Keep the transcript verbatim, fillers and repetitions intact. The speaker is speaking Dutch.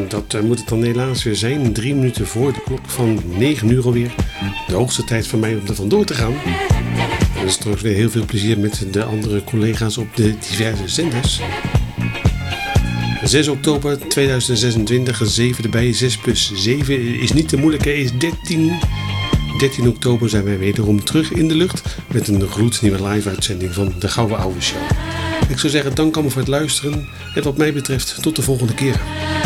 En dat uh, moet het dan helaas weer zijn. Drie minuten voor de klok van negen uur alweer. De hoogste tijd voor mij om er vandoor te gaan. En straks weer heel veel plezier met de andere collega's op de diverse zenders. zes oktober tweeduizend zesentwintig, zeven erbij, zes plus zeven is niet te moeilijk, is dertien. dertien oktober zijn wij wederom terug in de lucht met een gloednieuwe live uitzending van de Gouden Oude Show. Ik zou zeggen, dank allemaal voor het luisteren en wat mij betreft tot de volgende keer.